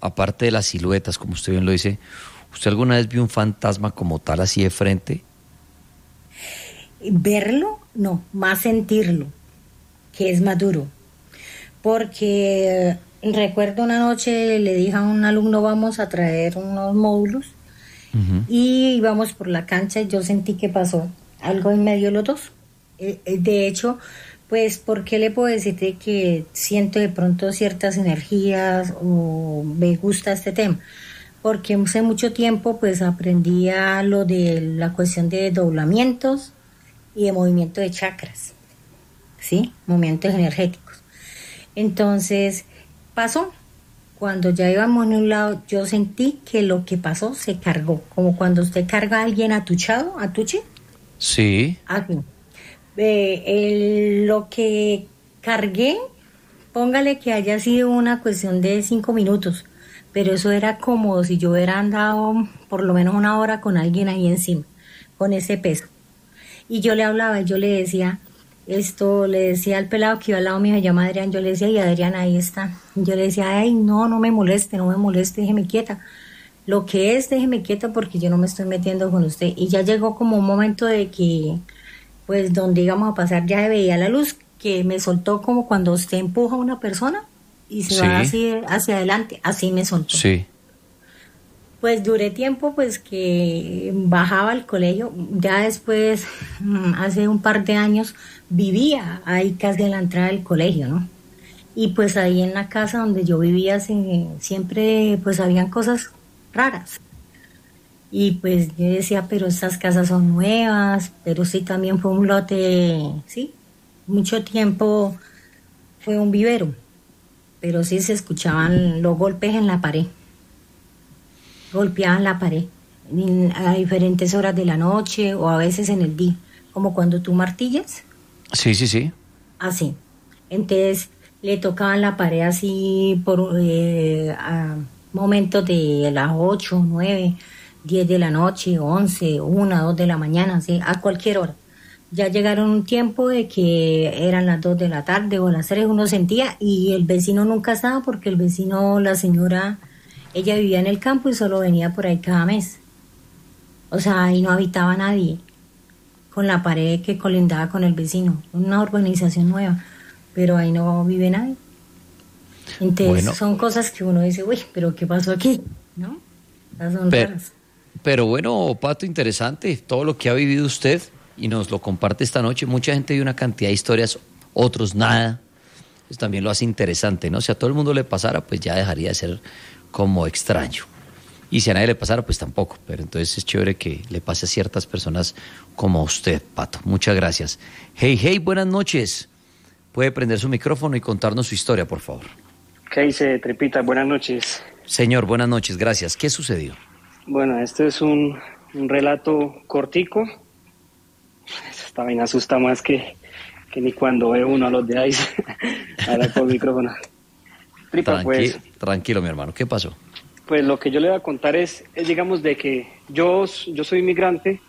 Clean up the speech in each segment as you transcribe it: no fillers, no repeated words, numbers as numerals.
aparte de las siluetas, como usted bien lo dice, ¿usted alguna vez vio un fantasma como tal así de frente? Verlo, no, más sentirlo, que es más duro. Porque recuerdo una noche le dije a un alumno vamos a traer unos módulos Ujú. y íbamos por la cancha y yo sentí que pasó algo en medio de los dos. De hecho, pues, ¿por qué le puedo decirte que siento de pronto ciertas energías o me gusta este tema? Porque hace mucho tiempo pues aprendí a lo de la cuestión de doblamientos y de movimiento de chakras, ¿sí? Movimientos energéticos. Entonces, pasó. Cuando ya íbamos en un lado, yo sentí que lo que pasó se cargó, como cuando usted carga a alguien atuchado, atuche, Sí, así. Lo que cargué, póngale que haya sido una cuestión de 5 minutos, pero eso era como si yo hubiera andado por lo menos una hora con alguien ahí encima, con ese peso. Y yo le hablaba y yo le decía, le decía al pelado que iba al lado mío, se llama Adrián, yo le decía, y Adrián, ahí está. Y yo le decía, ay, no, no me moleste, no me moleste, déjeme quieta. Lo que es, déjeme quieta porque yo no me estoy metiendo con usted. Y ya llegó como un momento de que, pues, donde íbamos a pasar ya se veía la luz, que me soltó como cuando usted empuja a una persona y se va sí, así hacia adelante, así me soltó. sí. Pues duré tiempo pues que bajaba al colegio, ya después, hace un par de años, vivía ahí casi a la entrada del colegio, ¿no? Y pues ahí en la casa donde yo vivía siempre pues habían cosas raras. Y pues yo decía, pero estas casas son nuevas, pero sí también fue un lote, sí, mucho tiempo fue un vivero, pero sí se escuchaban los golpes en la pared. Golpeaban la pared a diferentes horas de la noche o a veces en el día, como cuando tú martillas, Sí, sí, sí. así. Entonces le tocaban la pared así por a momentos de las 8 9 10 de la noche, 11 1 2 de la mañana, así, a cualquier hora. Ya llegaron un tiempo de que eran las 2 de la tarde o las 3 uno sentía y el vecino nunca estaba porque el vecino, la señora, ella vivía en el campo y solo venía por ahí cada mes. O sea, ahí no habitaba nadie, con la pared que colindaba con el vecino, una urbanización nueva, pero ahí no vive nadie. Entonces Bueno, son cosas que uno dice, uy, pero ¿qué pasó aquí? ¿No? Esas son pero, raras. pero bueno, Pato, interesante todo lo que ha vivido usted y nos lo comparte esta noche. Mucha gente vive una cantidad de historias, otros nada. Eso también lo hace interesante, ¿no? Si a todo el mundo le pasara, pues ya dejaría de ser como extraño. Y si a nadie le pasara, pues tampoco. Pero entonces es chévere que le pase a ciertas personas como a usted, Pato. Muchas gracias. Hey, hey, buenas noches. Puede prender su micrófono y contarnos su historia, por favor. ¿Qué dice Tripita? Buenas noches. Señor, buenas noches, gracias. ¿Qué sucedió? Bueno, este es un relato cortico. Esta vaina asusta más que ni cuando ve uno a los de ICE. Ahora por micrófono. Tripa, Tranquilo, mi hermano. ¿Qué pasó? pues lo que yo le voy a contar es digamos, de que yo soy inmigrante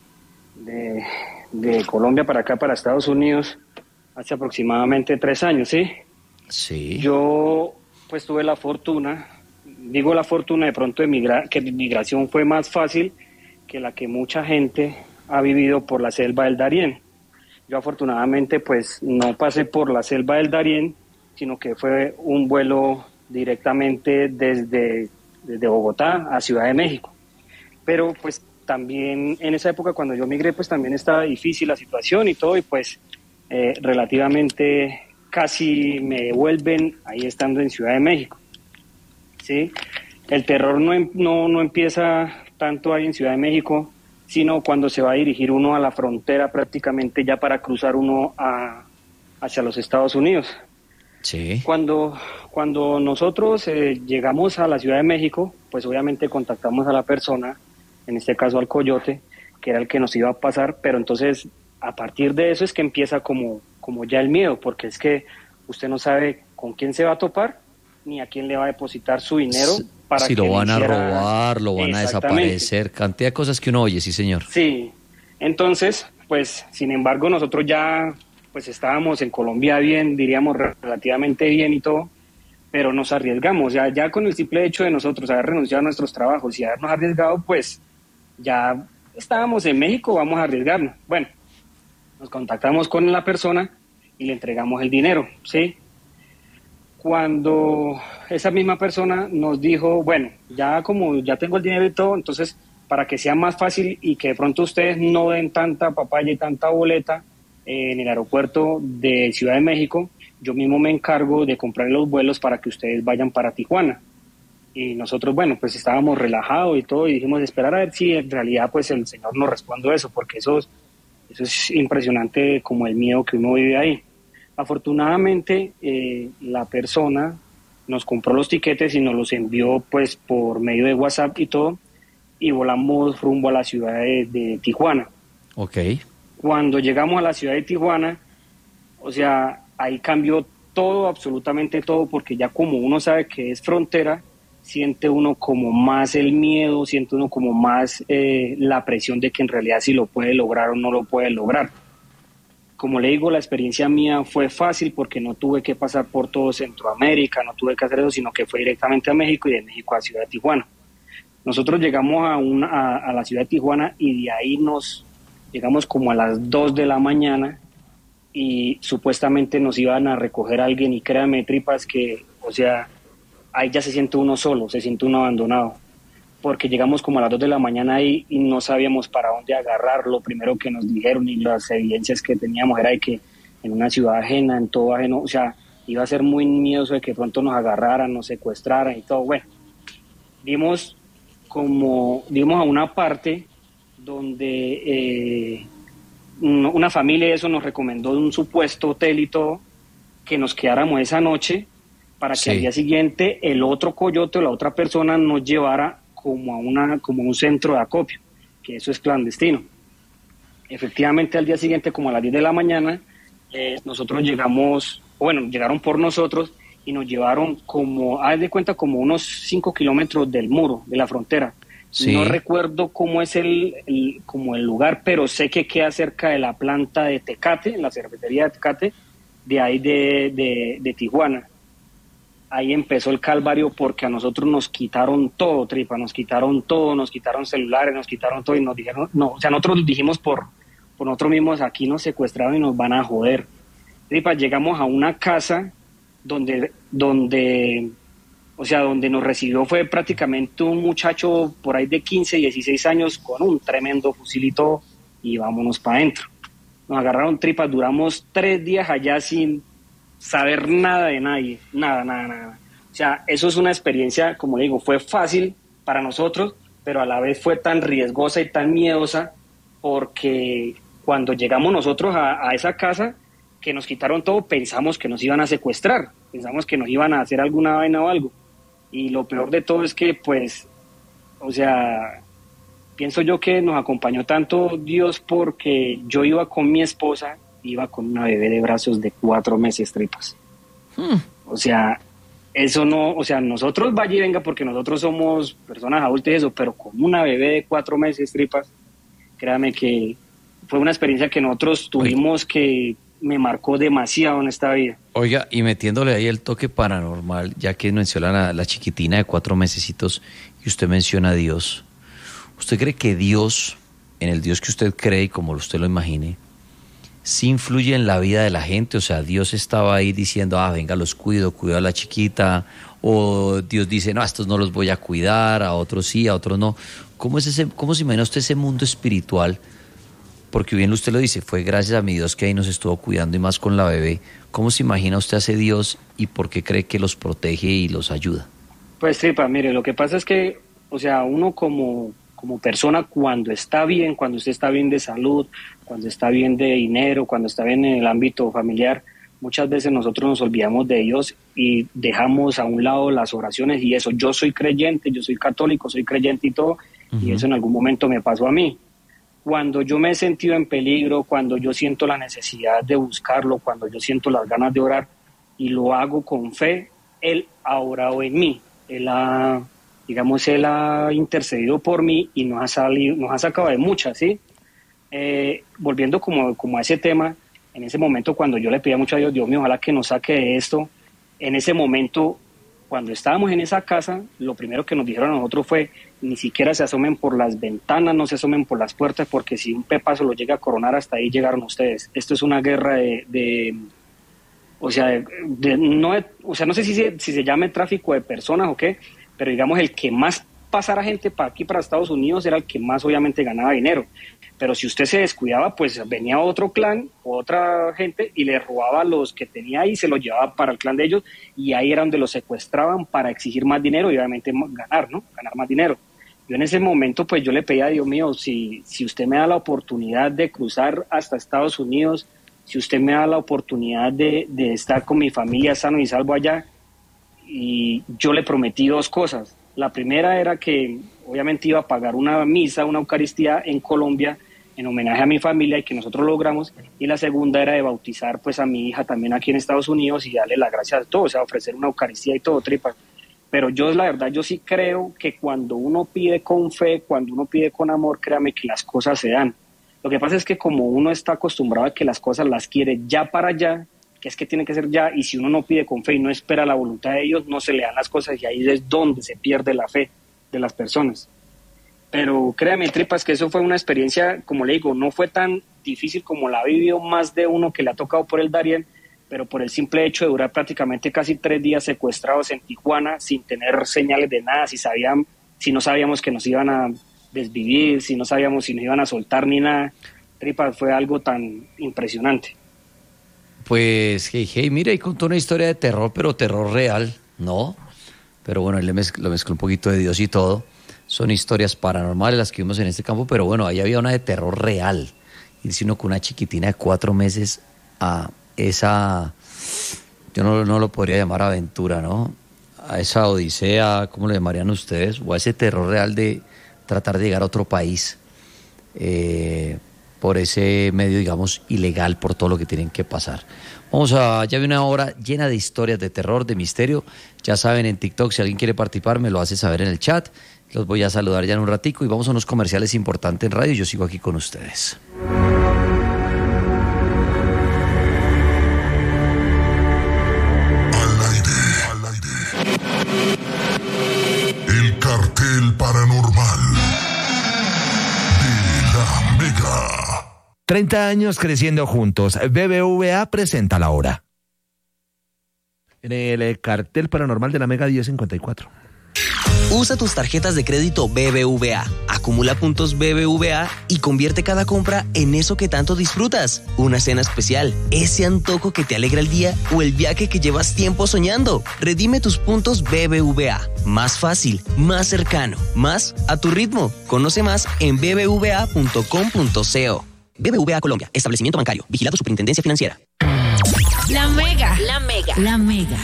de Colombia para acá, para Estados Unidos, hace aproximadamente 3 años, ¿sí? Sí. Yo, pues, tuve la fortuna, digo la fortuna de pronto que mi migración fue más fácil que la que mucha gente ha vivido por la selva del Darién. Yo afortunadamente, pues, no pasé por la selva del Darién, sino que fue un vuelo directamente desde Bogotá a Ciudad de México. Pero, pues, también en esa época cuando yo migré, pues también estaba difícil la situación y todo, y pues relativamente casi me devuelven ahí estando en Ciudad de México, ¿sí? El terror no empieza tanto ahí en Ciudad de México, sino cuando se va a dirigir uno a la frontera prácticamente ya para cruzar uno hacia los Estados Unidos. Sí. Cuando nosotros llegamos a la Ciudad de México, pues obviamente contactamos a la persona, en este caso al coyote, que era el que nos iba a pasar, pero entonces a partir de eso es que empieza como ya el miedo, porque es que usted no sabe con quién se va a topar, ni a quién le va a depositar su dinero para Si que lo le van a hiciera... robar, lo van a Exactamente. desaparecer, cantidad de cosas que uno oye, sí, señor. Sí, entonces, pues, sin embargo, nosotros ya, pues, estábamos en Colombia bien, diríamos relativamente bien y todo, pero nos arriesgamos, ya con el simple hecho de nosotros haber renunciado a nuestros trabajos y habernos arriesgado, pues ya estábamos en México, vamos a arriesgarnos. Bueno, nos contactamos con la persona y le entregamos el dinero, ¿sí? Cuando esa misma persona nos dijo, bueno, ya como ya tengo el dinero y todo, entonces para que sea más fácil y que de pronto ustedes no den tanta papaya y tanta boleta en el aeropuerto de Ciudad de México, yo mismo me encargo de comprar los vuelos para que ustedes vayan para Tijuana. Y nosotros, bueno, pues estábamos relajados y todo, y dijimos esperar a ver si en realidad pues el Señor nos responde eso, porque eso es impresionante como el miedo que uno vive ahí. Afortunadamente, la persona nos compró los tiquetes y nos los envió pues por medio de WhatsApp y todo, y volamos rumbo a la ciudad de Tijuana. Ok. Cuando llegamos a la ciudad de Tijuana, o sea, ahí cambió todo, absolutamente todo, porque ya como uno sabe que es frontera, siente uno como más el miedo, siente uno como más la presión de que en realidad si lo puede lograr o no lo puede lograr. Como le digo, la experiencia mía fue fácil porque no tuve que pasar por todo Centroamérica, no tuve que hacer eso, sino que fue directamente a México y de México a Ciudad de Tijuana. Nosotros llegamos a la ciudad de Tijuana y de ahí nos llegamos como a las 2 de la mañana y supuestamente nos iban a recoger a alguien y créanme, tripas, que, o sea, ahí ya se siente uno solo, se siente uno abandonado, porque llegamos como a las 2 de la mañana ahí y no sabíamos para dónde agarrar. Lo primero que nos dijeron y las evidencias que teníamos era de que en una ciudad ajena, en todo ajeno, o sea, iba a ser muy miedoso de que pronto nos agarraran, nos secuestraran y todo. Bueno, dimos a una parte donde una familia eso nos recomendó un supuesto hotel y todo, que nos quedáramos esa noche para que al día siguiente el otro coyote o la otra persona nos llevara como a un centro de acopio, que eso es clandestino. Efectivamente, al día siguiente, como a las 10 de la mañana, nosotros llegaron por nosotros y nos llevaron como, haz de cuenta, como unos 5 kilómetros del muro, de la frontera. Sí. No recuerdo cómo es como el lugar, pero sé que queda cerca de la planta de Tecate, la cervecería de Tecate, de ahí de Tijuana. Ahí empezó el calvario porque a nosotros nos quitaron todo, tripa, nos quitaron todo, nos quitaron celulares, nos quitaron todo y nos dijeron, no, o sea, nosotros dijimos por nosotros mismos, aquí nos secuestraron y nos van a joder. Tripa, llegamos a una casa donde nos recibió fue prácticamente un muchacho por ahí de 15, 16 años con un tremendo fusilito y vámonos para adentro. Nos agarraron, tripas, duramos 3 días allá sin saber nada de nadie, nada. O sea, eso es una experiencia, como le digo, fue fácil para nosotros, pero a la vez fue tan riesgosa y tan miedosa porque cuando llegamos nosotros a esa casa que nos quitaron todo, pensamos que nos iban a secuestrar, pensamos que nos iban a hacer alguna vaina o algo. Y lo peor de todo es que, pues, o sea, pienso yo que nos acompañó tanto Dios porque yo iba con mi esposa, iba con una bebé de brazos de 4 meses, tripas. O sea, eso no, o sea, nosotros vaya y venga porque nosotros somos personas adultas y eso, pero con una bebé de 4 meses, tripas, créame que fue una experiencia que nosotros tuvimos que me marcó demasiado en esta vida. Oiga, y metiéndole ahí el toque paranormal, ya que menciona la chiquitina de 4 mesecitos y usted menciona a Dios, ¿usted cree que Dios, en el Dios que usted cree y como usted lo imagine, sí influye en la vida de la gente? O sea, Dios estaba ahí diciendo, venga, los cuido a la chiquita, o Dios dice, no, a estos no los voy a cuidar, a otros sí, a otros no. ¿Cómo se imagina usted ese mundo espiritual? Porque bien usted lo dice, fue gracias a mi Dios que ahí nos estuvo cuidando y más con la bebé. ¿Cómo se imagina usted a ese Dios y por qué cree que los protege y los ayuda? Pues tripa, mire, lo que pasa es que, o sea, uno como persona cuando está bien, cuando usted está bien de salud, cuando está bien de dinero, cuando está bien en el ámbito familiar, muchas veces nosotros nos olvidamos de Dios y dejamos a un lado las oraciones y eso. Yo soy creyente, yo soy católico, soy creyente y todo, y eso en algún momento me pasó a mí. Cuando yo me he sentido en peligro, cuando yo siento la necesidad de buscarlo, cuando yo siento las ganas de orar y lo hago con fe, Él ha orado en mí, Él ha intercedido por mí y nos ha sacado de muchas, ¿sí? Volviendo como a ese tema, en ese momento cuando yo le pedía mucho a Dios, Dios mío, ojalá que nos saque de esto, en ese momento cuando estábamos en esa casa, lo primero que nos dijeron a nosotros fue, ni siquiera se asomen por las ventanas, no se asomen por las puertas, porque si un pepazo lo llega a coronar, hasta ahí llegaron ustedes. Esto es una guerra no sé si se llame tráfico de personas o qué, pero digamos el que más pasara gente para aquí, para Estados Unidos, era el que más obviamente ganaba dinero. Pero si usted se descuidaba, pues venía otro clan, otra gente, y le robaba a los que tenía ahí, se los llevaba para el clan de ellos, y ahí era donde los secuestraban para exigir más dinero y obviamente ganar más dinero. Yo en ese momento, pues yo le pedía a Dios mío, si usted me da la oportunidad de cruzar hasta Estados Unidos, si usted me da la oportunidad de estar con mi familia sano y salvo allá, y yo le prometí 2 cosas. La primera era que obviamente iba a pagar una misa, una Eucaristía en Colombia en homenaje a mi familia y que nosotros logramos, y la segunda era de bautizar pues a mi hija también aquí en Estados Unidos y darle las gracias a todos, o sea, ofrecer una Eucaristía y todo, tripa. Pero yo, la verdad, yo sí creo que cuando uno pide con fe, cuando uno pide con amor, créame que las cosas se dan. Lo que pasa es que como uno está acostumbrado a que las cosas las quiere ya para allá, que es que tiene que ser ya, y si uno no pide con fe y no espera la voluntad de Dios, no se le dan las cosas, y ahí es donde se pierde la fe de las personas. Pero créame, tripas, que eso fue una experiencia, como le digo, no fue tan difícil como la ha vivido más de uno que le ha tocado por el Darién, pero por el simple hecho de durar prácticamente casi 3 días secuestrados en Tijuana, sin tener señales de nada, si no sabíamos que nos iban a desvivir, si no sabíamos si nos iban a soltar ni nada, tripas, fue algo tan impresionante. Pues, mira, y contó una historia de terror, pero terror real, ¿no? Pero bueno, él lo mezcló un poquito de Dios y todo. Son historias paranormales las que vimos en este campo, pero bueno, ahí había una de terror real. Irse uno con una chiquitina de 4 meses a esa, yo no lo podría llamar aventura, ¿no? A esa odisea, ¿cómo le llamarían ustedes? O a ese terror real de tratar de llegar a otro país. Por ese medio, digamos, ilegal, por todo lo que tienen que pasar. Ya vi una hora llena de historias de terror, de misterio. Ya saben, en TikTok, si alguien quiere participar, me lo hace saber en el chat. Los voy a saludar ya en un ratico y vamos a unos comerciales importantes en radio y yo sigo aquí con ustedes. Al aire. El cartel paranormal de la Mega. 30 años creciendo juntos. BBVA presenta la hora. En el cartel paranormal de la Mega 1054. Usa tus tarjetas de crédito BBVA, acumula puntos BBVA y convierte cada compra en eso que tanto disfrutas. Una cena especial, ese antojo que te alegra el día o el viaje que llevas tiempo soñando. Redime tus puntos BBVA. Más fácil, más cercano, más a tu ritmo. Conoce más en bbva.com.co. BBVA Colombia, establecimiento bancario, vigilado Superintendencia Financiera. La Mega. La Mega. La Mega.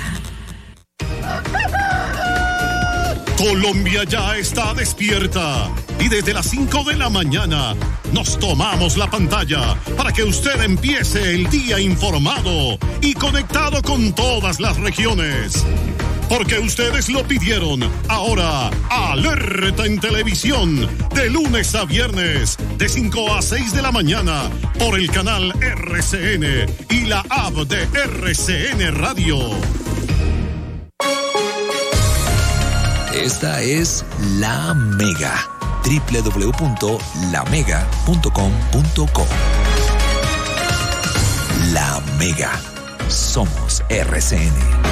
Colombia ya está despierta y desde las 5 de la mañana nos tomamos la pantalla para que usted empiece el día informado y conectado con todas las regiones. Porque ustedes lo pidieron. Ahora, Alerta en Televisión, de lunes a viernes, de 5 a 6 de la mañana, por el canal RCN y la app de RCN Radio. Esta es La Mega, www.lamega.com.co. La Mega, somos RCN.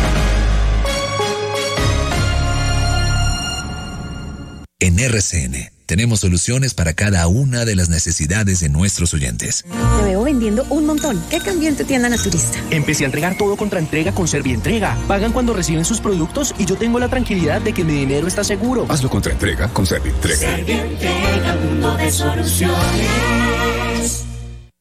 En RCN tenemos soluciones para cada una de las necesidades de nuestros oyentes. Te veo vendiendo un montón. ¿Qué cambió en tu tienda naturista? Empecé a entregar todo contra entrega con Servientrega. Pagan cuando reciben sus productos y yo tengo la tranquilidad de que mi dinero está seguro. Hazlo contra entrega con Servientrega. Servientrega, mundo de soluciones.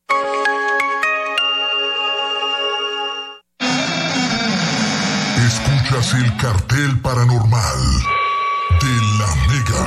Escuchas el cartel paranormal de la Mega.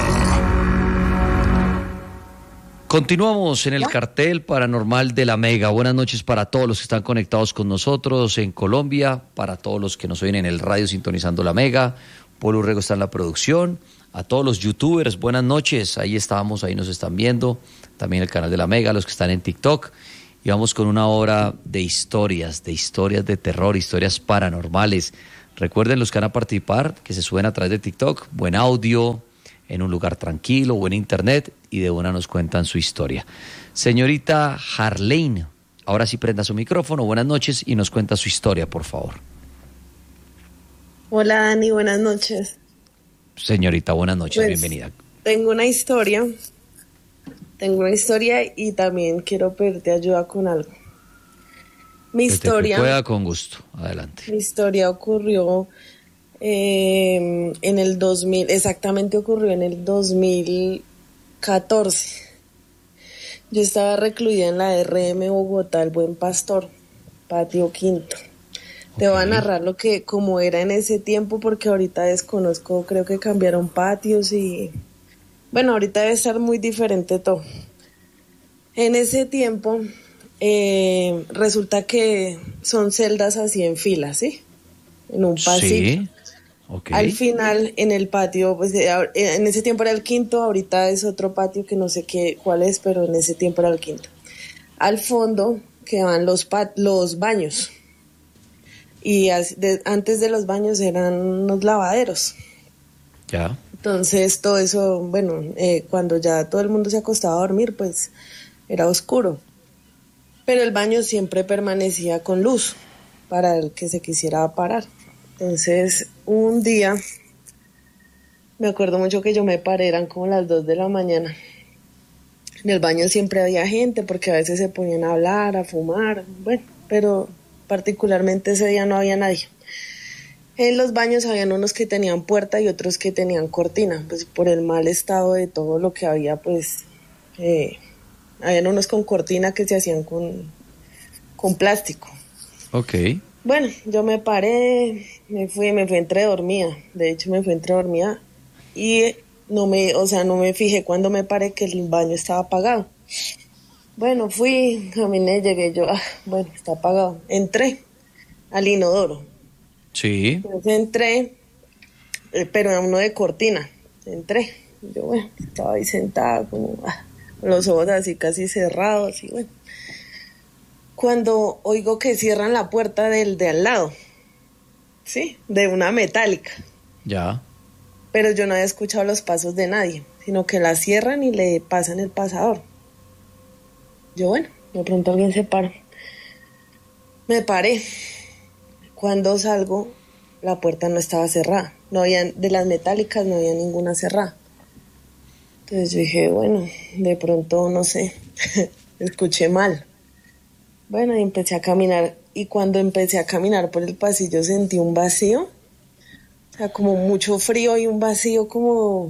Continuamos en el cartel paranormal de la Mega. Buenas noches para todos los que están conectados con nosotros en Colombia, para todos los que nos oyen en el radio sintonizando la Mega. Polo Urrego está en la producción. A todos los youtubers, buenas noches. Ahí estamos, ahí nos están viendo. También el canal de la Mega, los que están en TikTok. Y vamos con una hora de historias de terror, historias paranormales, Recuerden los que van a participar, que se suben a través de TikTok, buen audio, en un lugar tranquilo, buen internet, y de una nos cuentan su historia. Señorita Harlene, ahora sí prenda su micrófono, buenas noches, y nos cuenta su historia, por favor. Hola Dani, buenas noches. Señorita, buenas noches, Pues, bienvenida. Tengo una historia y también quiero pedirte ayuda con algo. Mi Desde que historia, pueda, con gusto, adelante. mi historia ocurrió en el 2000, exactamente ocurrió en el 2014. Yo estaba recluida en la RM Bogotá, El Buen Pastor, patio quinto. Te voy a narrar lo que como era en ese tiempo porque ahorita desconozco, creo que cambiaron patios y bueno, ahorita debe estar muy diferente todo. En ese tiempo resulta que son celdas así en fila, ¿sí? En un pasillo. Sí, ok. Al final, en el patio, pues en ese tiempo era el quinto, ahorita es otro patio que no sé cuál es, pero en ese tiempo era el quinto. Al fondo quedaban los baños. Y antes de los baños eran unos lavaderos. Ya. Entonces todo eso, bueno, cuando ya todo el mundo se acostaba a dormir, pues era oscuro. Pero el baño siempre permanecía con luz para el que se quisiera parar. Entonces un día, me acuerdo mucho que yo me paré, eran como las 2 de la mañana. En el baño siempre había gente porque a veces se ponían a hablar, a fumar, bueno, pero particularmente ese día no había nadie. En los baños habían unos que tenían puerta y otros que tenían cortina, pues por el mal estado de todo lo que había, pues habían unos con cortina que se hacían con plástico. Ok. Bueno, yo me paré, me fui entre dormida, de hecho me fui entre dormida y no me fijé cuando me paré que el baño estaba apagado. Bueno, fui, caminé, llegué yo, bueno, está apagado. Entré al inodoro. Sí. Entonces entré, pero era uno de cortina. Entré. Yo, bueno, estaba ahí sentada, con los ojos así casi cerrados, y bueno. Cuando oigo que cierran la puerta del de al lado, ¿sí? De una metálica. Ya. Pero yo no había escuchado los pasos de nadie, sino que la cierran y le pasan el pasador. Yo, bueno, de pronto alguien se para. Me paré. Cuando salgo, la puerta no estaba cerrada. No había, de las metálicas no había ninguna cerrada. Entonces yo dije, bueno, de pronto, no sé, escuché mal. Bueno, y empecé a caminar. Y cuando empecé a caminar por el pasillo sentí un vacío. O sea, como mucho frío y un vacío como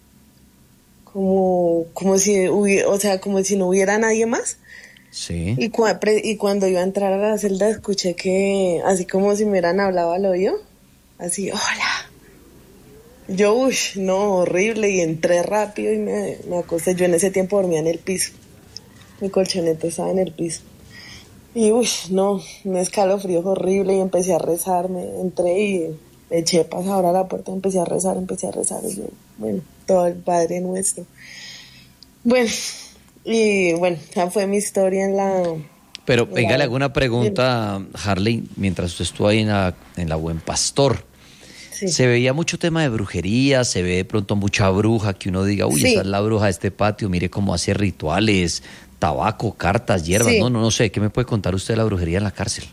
si hubiera, o sea, como si no hubiera nadie más. Sí. Y cuando iba a entrar a la celda escuché que, así como si me hubieran hablado al oído, así, hola. Yo, no, horrible, y entré rápido y me acosté. Yo en ese tiempo dormía en el piso. Mi colchoneta estaba en el piso. Y, no, un escalofrío horrible y empecé a rezar. Entré y eché pasador a la puerta, empecé a rezar. Y yo, bueno, todo el Padre Nuestro. Bueno, y bueno, esa fue mi historia en la... Pero venga, le hago una pregunta, Harley, mientras usted estuvo ahí en la Buen Pastor. Sí. Se veía mucho tema de brujería, se ve de pronto mucha bruja, que uno diga, uy, sí, esa es la bruja de este patio, mire cómo hace rituales, tabaco, cartas, hierbas, sí. No sé, ¿qué me puede contar usted de la brujería en la cárcel?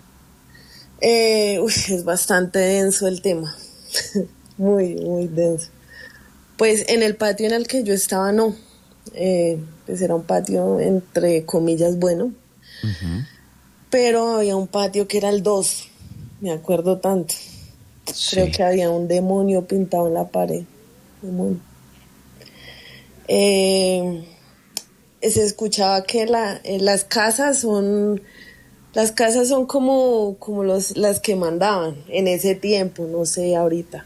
Es bastante denso el tema, muy, muy denso. Pues en el patio en el que yo estaba, no. Pues era un patio entre comillas bueno, pero había un patio que era el 2, me acuerdo tanto. Sí. Creo que había un demonio pintado en la pared. Se escuchaba que las casas son como las que mandaban en ese tiempo, no sé ahorita.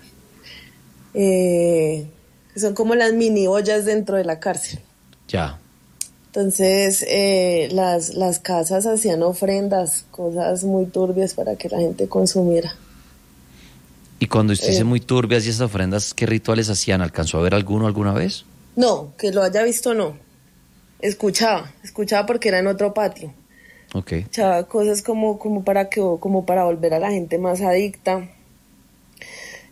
Son como las mini ollas dentro de la cárcel. Ya. Entonces las casas hacían ofrendas, cosas muy turbias para que la gente consumiera. Y cuando usted dice muy turbias y esas ofrendas, ¿qué rituales hacían? ¿Alcanzó a ver alguno alguna vez? No, que lo haya visto no. Escuchaba porque era en otro patio. Okay. Escuchaba cosas como para volver a la gente más adicta.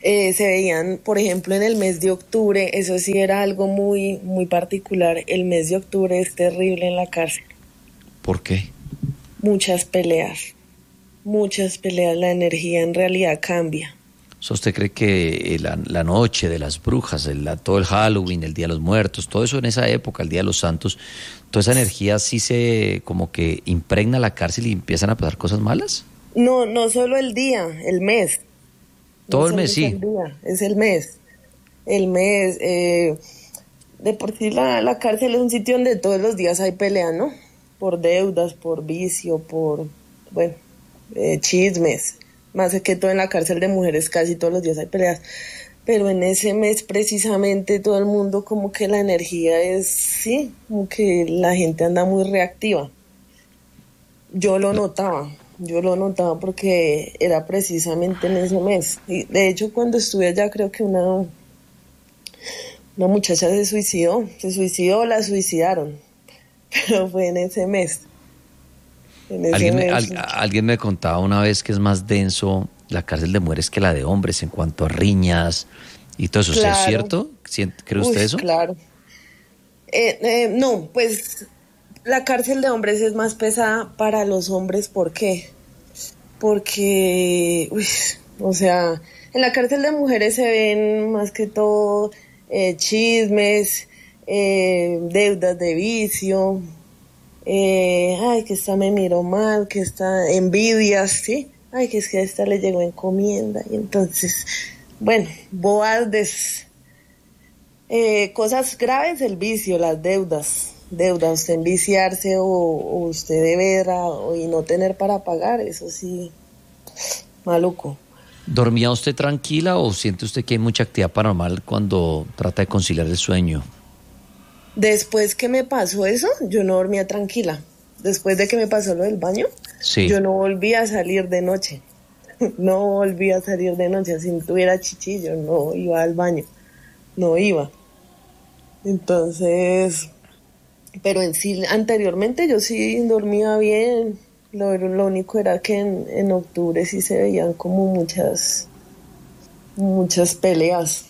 Se veían, por ejemplo, en el mes de octubre, eso sí era algo muy, muy particular. El mes de octubre es terrible en la cárcel. ¿Por qué? Muchas peleas, la energía en realidad cambia. ¿Usted cree que la noche de las brujas, todo el Halloween, el Día de los Muertos, todo eso en esa época, el Día de los Santos, toda esa energía sí se como que impregna la cárcel y empiezan a pasar cosas malas? No, no solo el día, el mes. Todo el mes, sí. El día, es el mes. El mes, de por sí la cárcel es un sitio donde todos los días hay pelea, ¿no? Por deudas, por vicio, por, bueno, chismes. Más que todo en la cárcel de mujeres casi todos los días hay peleas. Pero en ese mes precisamente todo el mundo como que la energía es, sí, como que la gente anda muy reactiva. Yo lo notaba porque era precisamente en ese mes. Y de hecho cuando estuve allá creo que una muchacha se suicidó, la suicidaron, pero fue en ese mes. Alguien me contaba una vez que es más denso la cárcel de mujeres que la de hombres en cuanto a riñas y todo eso. Claro. ¿Es cierto? ¿Cree usted eso? Claro. No, pues la cárcel de hombres es más pesada para los hombres. ¿Por qué? Porque, o sea, en la cárcel de mujeres se ven más que todo chismes, deudas de vicio, que esta me miró mal, que esta envidias, ¿sí? Que es que a esta le llegó encomienda. Y entonces, bueno, bobardes, cosas graves, el vicio, las deudas, usted enviciarse o usted deber y no tener para pagar, eso sí, maluco. ¿Dormía usted tranquila o siente usted que hay mucha actividad paranormal cuando trata de conciliar el sueño? Después que me pasó eso, yo no dormía tranquila. Después de que me pasó lo del baño, sí. Yo no volví a salir de noche. Si no tuviera chichi, yo no iba al baño. No iba. Entonces, pero en sí, anteriormente yo sí dormía bien. Lo único era que en octubre sí se veían como muchas peleas,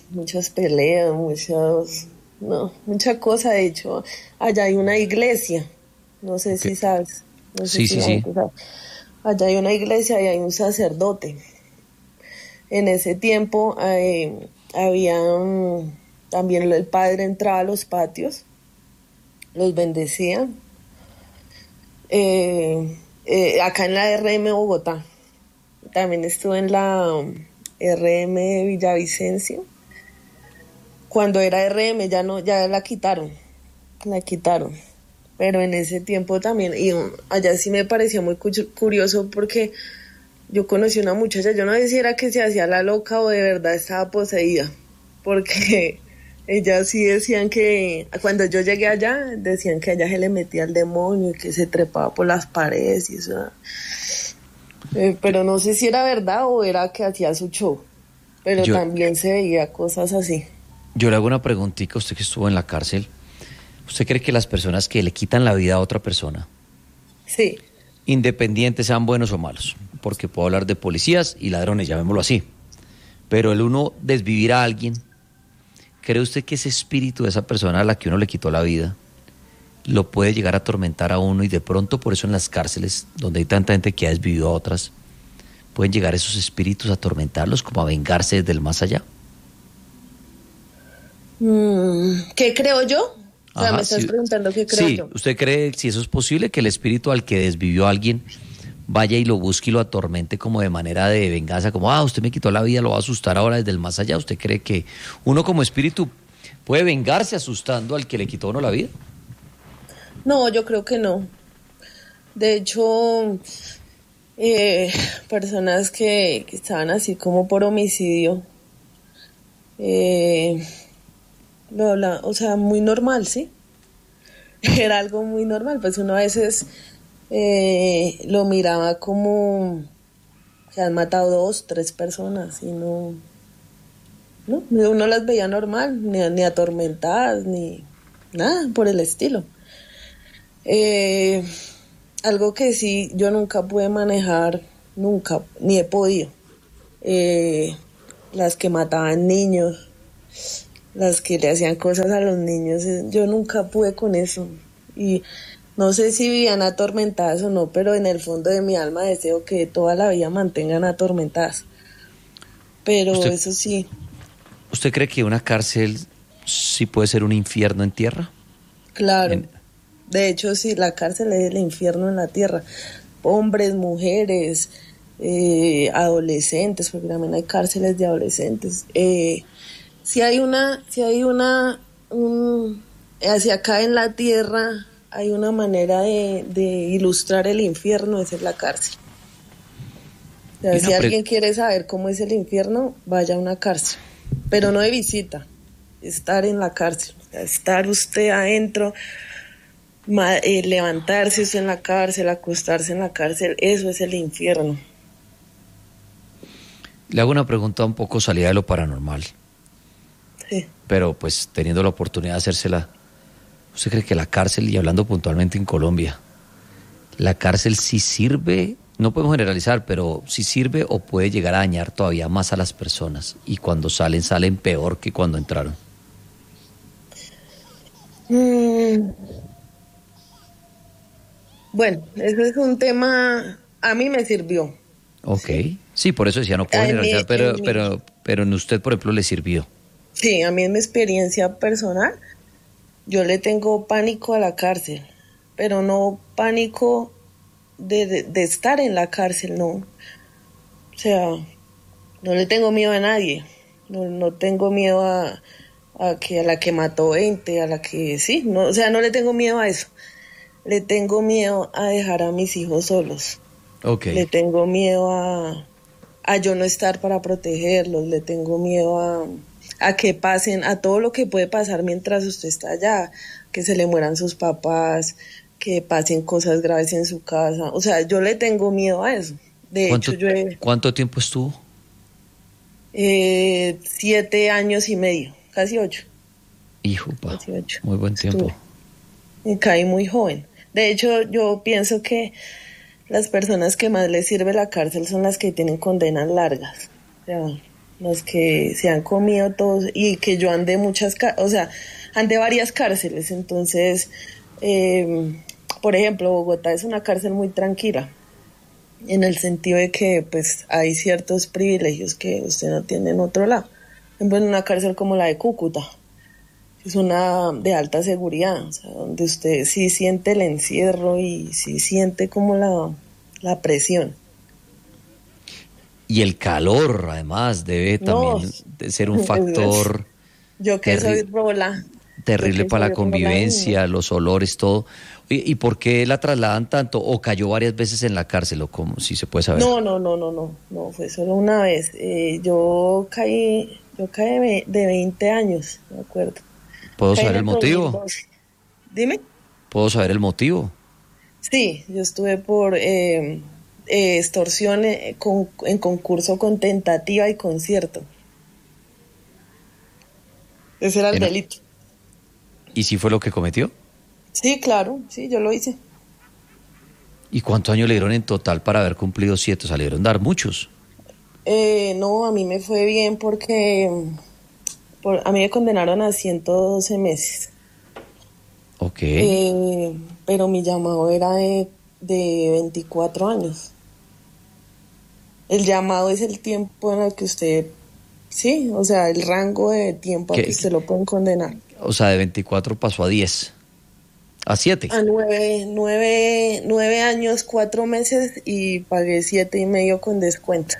mucha cosa. De hecho, allá hay una iglesia, no sé si sabes. Sí. Allá hay una iglesia y hay un sacerdote. En ese tiempo también el padre entraba a los patios, los bendecía. Acá en la RM Bogotá, también estuve en la RM de Villavicencio. Cuando era RM ya la quitaron, pero en ese tiempo también, y allá sí me parecía muy curioso porque yo conocí una muchacha, yo no sé si era que se hacía la loca o de verdad estaba poseída, porque ellas sí decían que, cuando yo llegué allá, decían que allá se le metía el demonio y que se trepaba por las paredes y eso, pero no sé si era verdad o era que hacía su show, pero también se veía cosas así. Yo le hago una preguntita a usted que estuvo en la cárcel. ¿Usted cree que las personas que le quitan la vida a otra persona, sí, independientes sean buenos o malos? Porque puedo hablar de policías y ladrones, llamémoslo así. Pero el uno desvivir a alguien, ¿cree usted que ese espíritu de esa persona a la que uno le quitó la vida lo puede llegar a atormentar a uno y de pronto por eso en las cárceles, donde hay tanta gente que ha desvivido a otras, pueden llegar esos espíritus a atormentarlos como a vengarse desde el más allá? ¿Qué creo yo? O sea, me estás preguntando qué creo yo. Sí, ¿usted cree si eso es posible, que el espíritu al que desvivió a alguien vaya y lo busque y lo atormente como de manera de venganza, como, usted me quitó la vida, lo va a asustar ahora desde el más allá? ¿Usted cree que uno como espíritu puede vengarse asustando al que le quitó a uno la vida? No, yo creo que no. De hecho, personas que estaban así como por homicidio, o sea, muy normal, ¿sí? Era algo muy normal, pues uno a veces lo miraba como que han matado 2, 3 personas y no, uno las veía normal, ni atormentadas, ni nada por el estilo. Algo que sí yo nunca pude manejar, nunca, ni he podido, las que mataban niños, las que le hacían cosas a los niños. Yo nunca pude con eso. Y no sé si vivían atormentadas o no, pero en el fondo de mi alma deseo que toda la vida mantengan atormentadas. Pero eso sí. ¿Usted cree que una cárcel sí puede ser un infierno en tierra? Claro. De hecho, sí, la cárcel es el infierno en la tierra. Hombres, mujeres, adolescentes, porque también hay cárceles de adolescentes. Hacia acá en la tierra hay una manera de ilustrar el infierno, esa es la cárcel. O sea, si alguien quiere saber cómo es el infierno, vaya a una cárcel, pero no de visita, estar en la cárcel, o sea, estar usted adentro, levantarse usted en la cárcel, acostarse en la cárcel, eso es el infierno. Le hago una pregunta un poco salida de lo paranormal. Sí. Pero pues teniendo la oportunidad de hacérsela, ¿usted cree que la cárcel, y hablando puntualmente en Colombia, la cárcel sí sirve, no podemos generalizar, pero sí sirve o puede llegar a dañar todavía más a las personas y cuando salen peor que cuando entraron? Bueno, eso es un tema, a mí me sirvió. Ok, sí, por eso decía, no puedo generalizar, pero en usted, por ejemplo, le sirvió. Sí, a mí en mi experiencia personal, yo le tengo pánico a la cárcel, pero no pánico de estar en la cárcel, no. O sea, no le tengo miedo a nadie, no tengo miedo a la que mató 20, a la que sí, no, o sea, no le tengo miedo a eso. Le tengo miedo a dejar a mis hijos solos. Okay. Le tengo miedo a yo no estar para protegerlos, le tengo miedo a que pasen, a todo lo que puede pasar mientras usted está allá, que se le mueran sus papás, que pasen cosas graves en su casa. O sea, yo le tengo miedo a eso. De hecho, ¿Cuánto tiempo estuvo? 7 años y medio, casi 8. Hijo, muy buen tiempo. Y caí muy joven. De hecho, yo pienso que las personas que más les sirve la cárcel son las que tienen condenas largas. O sea, los que se han comido todos, y que yo andé andé varias cárceles. Entonces, por ejemplo, Bogotá es una cárcel muy tranquila, en el sentido de que pues hay ciertos privilegios que usted no tiene en otro lado. Por ejemplo, en una cárcel como la de Cúcuta, es una de alta seguridad, o sea, donde usted sí siente el encierro y sí siente como la presión. Y el calor, además, debe también de ser un factor yo que soy rola. Terrible para la convivencia, los olores, todo. ¿Y por qué la trasladan tanto? ¿O cayó varias veces en la cárcel? ¿O cómo? Si se puede saber. No, fue solo una vez. Yo caí de 20 años, me acuerdo. ¿Puedo saber el motivo? 2012. Dime. ¿Puedo saber el motivo? Sí, yo estuve por extorsión en concurso con tentativa y concierto. Ese era el delito. ¿Y si fue lo que cometió? Sí, claro, sí, yo lo hice. ¿Y cuántos años le dieron en total para haber cumplido 7? O sea, le dieron dar muchos. No, a mí me fue bien porque a mí me condenaron a 112 meses. Ok. Pero mi llamado era de 24 años. El llamado es el tiempo en el que usted, sí, o sea, el rango de tiempo a que usted lo pueden condenar. O sea, de 24 pasó a 10. ¿A 7? A 9 años, 4 meses y pagué 7,5 con descuento.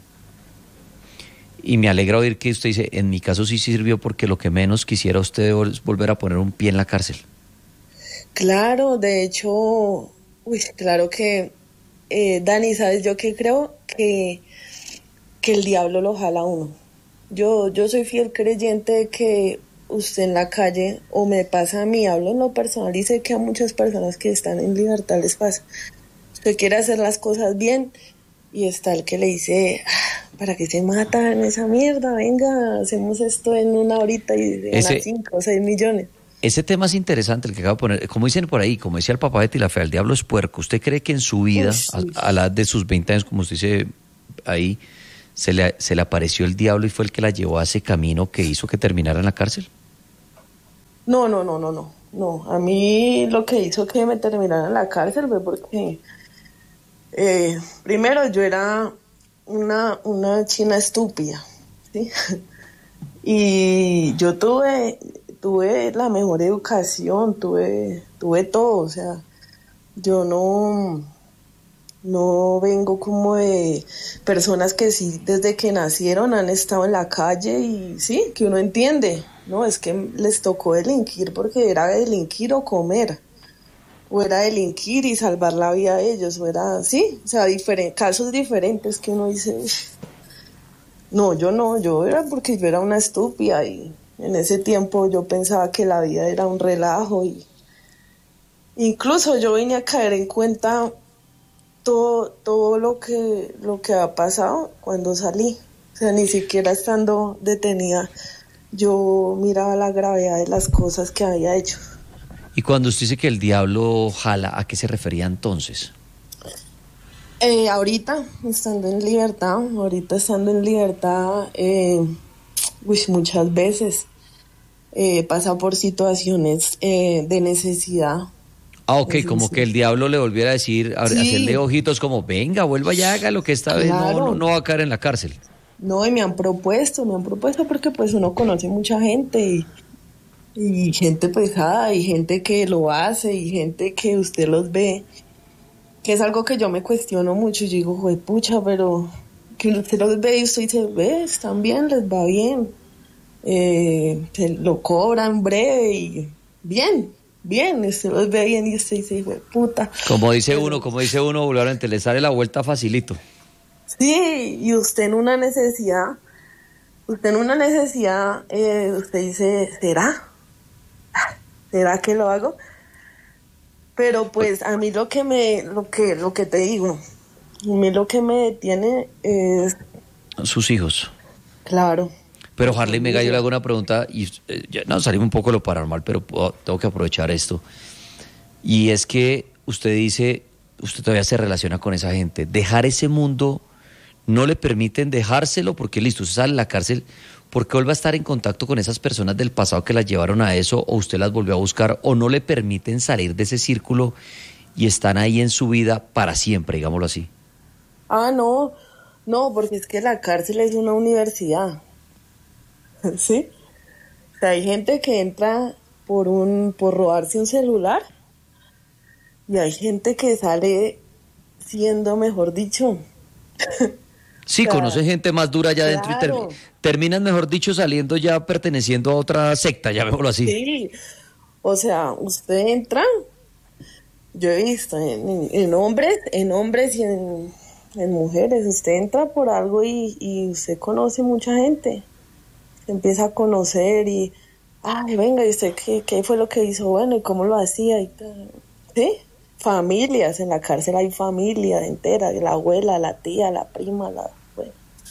Y me alegra oír que usted dice, en mi caso sí sirvió porque lo que menos quisiera usted es volver a poner un pie en la cárcel. Claro, de hecho, claro que, Dani, ¿sabes yo qué creo? Que el diablo lo jala a uno. Yo soy fiel creyente de que usted en la calle, o me pasa a mí, hablo en lo personal y sé que a muchas personas que están en libertad les pasa. Usted quiere hacer las cosas bien y está el que le dice, ¿para qué se matan esa mierda? Venga, hacemos esto en 1 horita y ganan 5 o 6 millones. Ese tema es interesante, el que acabo de poner. Como dicen por ahí, como decía el papá de Tilafea, el diablo es puerco. ¿Usted cree que en su vida, a la edad de sus 20 años, como usted dice ahí, se le apareció el diablo y fue el que la llevó a ese camino que hizo que terminara en la cárcel? No. A mí lo que hizo que me terminara en la cárcel fue porque primero yo era una china estúpida, ¿sí? Y yo tuve la mejor educación, tuve todo, o sea, yo no vengo como de personas que sí desde que nacieron han estado en la calle y sí, que uno entiende, no, es que les tocó delinquir porque era delinquir o comer, o era delinquir y salvar la vida de ellos, o era, sí, o sea, casos diferentes que uno dice, yo era porque yo era una estúpida y en ese tiempo yo pensaba que la vida era un relajo y incluso yo vine a caer en cuenta todo lo que ha pasado cuando salí. O sea, ni siquiera estando detenida yo miraba la gravedad de las cosas que había hecho. Y cuando usted dice que el diablo jala, ¿a qué se refería entonces? Ahorita estando en libertad, muchas veces pasa por situaciones de necesidad. Ah, ok, como que el diablo le volviera a decir, Sí. hacerle ojitos como, venga, vuelva y haga lo que esta vez no va a caer en la cárcel. No, y me han propuesto porque pues uno conoce mucha gente y gente pesada y gente que lo hace y gente que usted los ve, que es algo que yo me cuestiono mucho y digo, pucha, pero que usted los ve y usted dice, están bien, les va bien, se lo cobran breve y bien, usted los ve bien y usted dice, puta. Como dice uno, vulgarmente, le sale la vuelta facilito. Sí, y usted en una necesidad, usted dice, ¿será que lo hago? Pero pues a mí lo que te digo, a mí lo que me detiene es sus hijos. Claro. Pero Harley Mega, yo le hago una pregunta y ya nos salimos un poco de lo paranormal, pero tengo que aprovechar esto. Y es que usted dice, usted todavía se relaciona con esa gente. Dejar ese mundo, no le permiten dejárselo porque listo, usted sale de la cárcel, porque vuelve a estar en contacto con esas personas del pasado que las llevaron a eso, o usted las volvió a buscar, o no le permiten salir de ese círculo y están ahí en su vida para siempre, digámoslo así. No, porque es que la cárcel es una universidad. ¿Sí? O sea, hay gente que entra por robarse un celular y hay gente que sale siendo, mejor dicho. Sí, conoce gente más dura allá adentro y terminan, mejor dicho, saliendo ya perteneciendo a otra secta, llamémoslo así. Sí, o sea, usted entra, yo he visto en hombres y en mujeres, usted entra por algo y usted conoce mucha gente. Empieza a conocer y, venga, ¿y usted qué fue lo que hizo? Bueno, ¿y cómo lo hacía? Y tal. ¿Sí? Familias, en la cárcel hay familia entera, la abuela, la tía, la prima, bueno.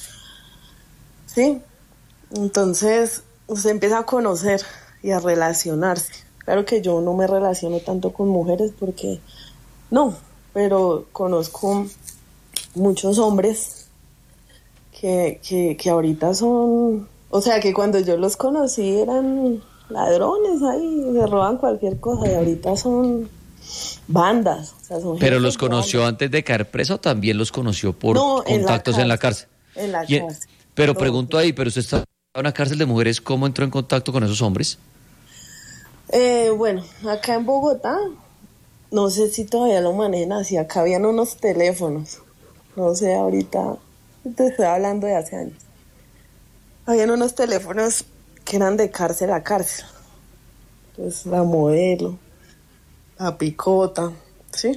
¿Sí? Entonces, usted empieza a conocer y a relacionarse. Claro que yo no me relaciono tanto con mujeres porque, no, pero conozco muchos hombres que ahorita son... O sea, que cuando yo los conocí eran ladrones ahí, se roban cualquier cosa y ahorita son bandas. O sea, son ¿Pero los conoció antes de caer preso o también los conoció por contactos en la cárcel? En la cárcel. Pero pregunto ahí, ¿pero usted está en una cárcel de mujeres? ¿Cómo entró en contacto con esos hombres? Bueno, acá en Bogotá, no sé si todavía lo manejan así, acá habían unos teléfonos. No sé, ahorita te estoy hablando de hace años. Habían unos teléfonos que eran de cárcel a cárcel. Pues la Modelo, la Picota, ¿sí?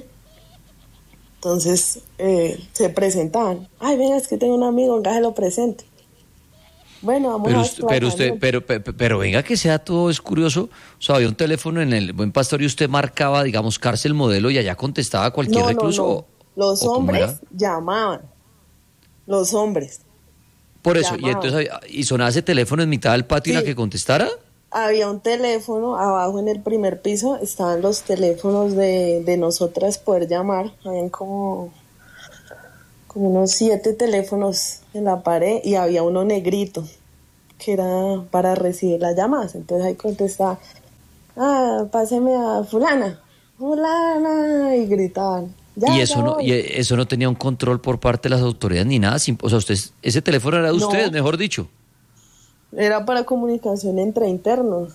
Entonces se presentaban. Venga, es que tengo un amigo, venga, se lo presente. Bueno, vamos pero venga, que sea todo es curioso. O sea, había un teléfono en el Buen Pastor y usted marcaba, digamos, cárcel Modelo y allá contestaba cualquier recluso. No. Los hombres llamaban. Los hombres. Por eso, y entonces, ¿y sonaba ese teléfono en mitad del patio y la que contestara? Había un teléfono, abajo en el primer piso estaban los teléfonos de nosotras poder llamar, habían como como unos 7 teléfonos en la pared y había uno negrito que era para recibir las llamadas. Entonces ahí contestaba, páseme a fulana, y gritaban. Y eso no tenía un control por parte de las autoridades ni nada. O sea, ese teléfono era de ustedes, mejor dicho. Era para comunicación entre internos.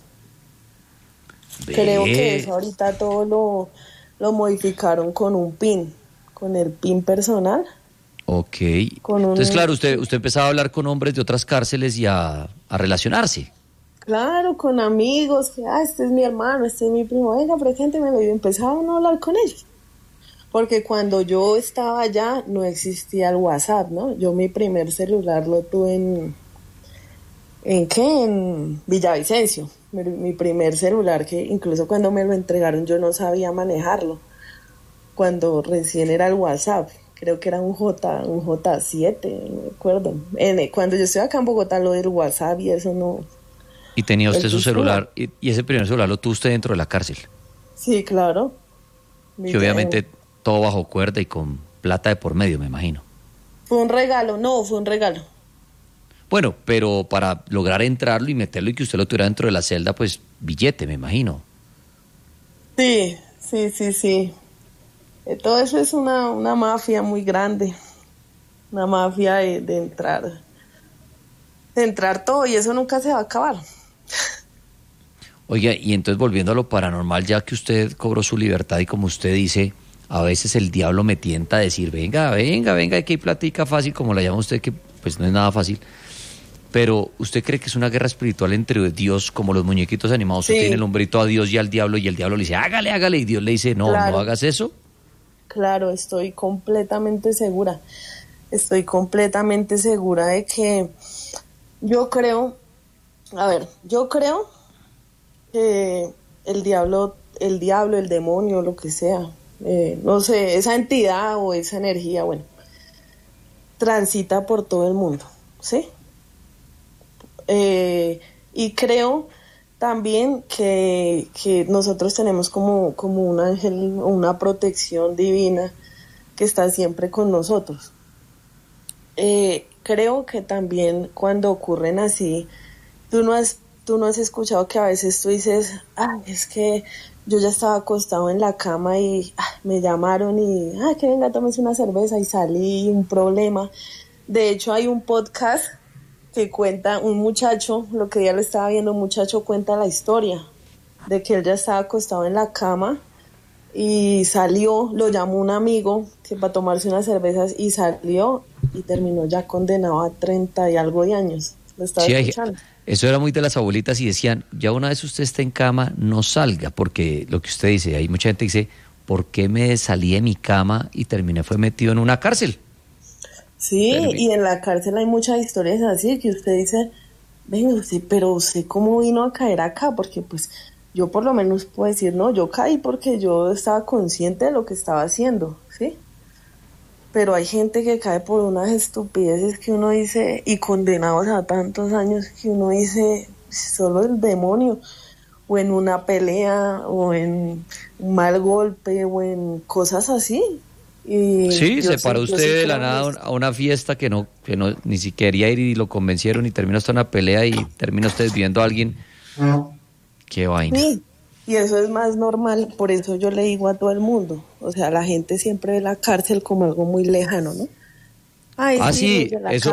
Creo que eso ahorita todo lo modificaron con un PIN, con el PIN personal. Ok. Entonces, claro, usted empezaba a hablar con hombres de otras cárceles y a relacionarse. Claro, con amigos, que este es mi hermano, este es mi primo, venga, preséntemelo, y empezaban a hablar con ellos. Porque cuando yo estaba allá no existía el WhatsApp, ¿no? Yo mi primer celular lo tuve en Villavicencio. Mi primer celular, que incluso cuando me lo entregaron yo no sabía manejarlo. Cuando recién era el WhatsApp, creo que era un J7, no me acuerdo. Cuando yo estoy acá en Bogotá, lo del WhatsApp y eso no... ¿Y tenía usted su celular? ¿Y ese primer celular lo tuvo usted dentro de la cárcel? Sí, claro. Y obviamente todo bajo cuerda y con plata de por medio, me imagino. Fue un regalo. Bueno, pero para lograr entrarlo y meterlo y que usted lo tuviera dentro de la celda, pues billete, me imagino. Sí. Todo eso es una mafia muy grande. Una mafia de entrar todo, y eso nunca se va a acabar. Oiga, y entonces volviendo a lo paranormal, ya que usted cobró su libertad y como usted dice, a veces el diablo me tienta a decir, venga, que hay platica fácil, como la llama usted, que pues no es nada fácil. Pero ¿usted cree que es una guerra espiritual entre Dios, como los muñequitos animados? Sí. Usted tiene el hombrito a Dios y al diablo, y el diablo le dice, hágale, y Dios le dice, no, claro, no hagas eso. Claro, estoy completamente segura de que yo creo que el diablo, el demonio, lo que sea, no sé, esa entidad o esa energía, bueno, transita por todo el mundo, ¿sí? Y creo también que nosotros tenemos como un ángel, una protección divina que está siempre con nosotros. Creo que también cuando ocurren así, tú no has escuchado que a veces tú dices, es que yo ya estaba acostado en la cama y me llamaron y, que venga, tómese una cerveza, y salí, un problema. De hecho, hay un podcast que cuenta un muchacho, lo que ya lo estaba viendo, un muchacho cuenta la historia de que él ya estaba acostado en la cama y salió, lo llamó un amigo que para tomarse unas cervezas y salió y terminó ya condenado a 30 y algo de años. Lo estaba escuchando. Eso era muy de las abuelitas y decían, ya una vez usted esté en cama, no salga, porque lo que usted dice, hay mucha gente que dice, ¿por qué me salí de mi cama y fue metido en una cárcel? Sí, y en la cárcel hay muchas historias así que usted dice, venga, pero usted cómo vino a caer acá, porque pues yo por lo menos puedo decir, no, yo caí porque yo estaba consciente de lo que estaba haciendo, ¿sí? Pero hay gente que cae por unas estupideces que uno dice, y condenados a tantos años, que uno dice, solo el demonio, o en una pelea, o en un mal golpe, o en cosas así. Y sí, se paró usted de la nada a una fiesta que no ni siquiera quería ir y lo convencieron y terminó hasta una pelea y termina usted viendo a alguien. Qué vaina. Sí, y eso es más normal, por eso yo le digo a todo el mundo, o sea, la gente siempre ve la cárcel como algo muy lejano, ¿no? Sí,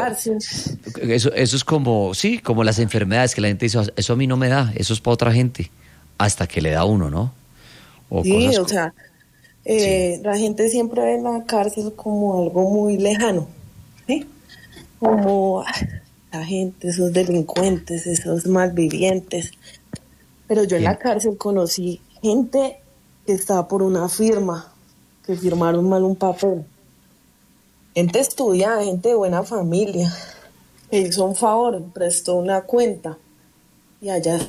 eso es como, sí, como las enfermedades que la gente dice, eso a mí no me da, eso es para otra gente, hasta que le da a uno, ¿no? Sí, o sea, la gente siempre ve la cárcel como algo muy lejano, ¿sí? Como la gente, esos delincuentes, esos malvivientes. Pero yo en la cárcel conocí gente que estaba por una firma, que firmaron mal un papel. Gente estudiada, gente de buena familia, que hizo un favor, prestó una cuenta y allá.